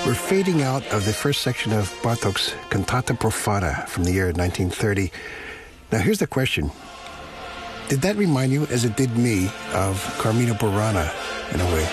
We're fading out of the first section of Bartók's Cantata Profana from the year 1930. Now, here's the question. Did that remind you, as it did me, of Carmina Burana in a way?